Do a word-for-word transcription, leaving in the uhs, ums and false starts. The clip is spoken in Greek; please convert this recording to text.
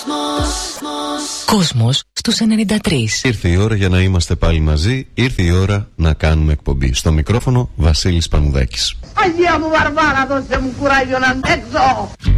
Κόσμος στους ενενήντα τρία. Ήρθε η ώρα για να είμαστε πάλι μαζί. Ήρθε η ώρα να κάνουμε εκπομπή. Στο μικρόφωνο Βασίλης Πανουδάκης. Αγία μου Βαρβάρα, δώσε μου κουράγιο να αντέξω.